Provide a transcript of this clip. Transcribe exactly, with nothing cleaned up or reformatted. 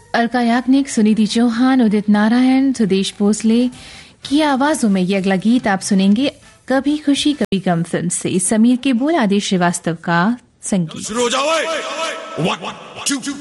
अलका याग्निक, सुनीति चौहान, उदित नारायण, सुदेश भोसले की आवाजों में ये अगला गीत आप सुनेंगे कभी खुशी कभी गम फिल्म से। समीर के बोल, आदेश श्रीवास्तव का संगीत।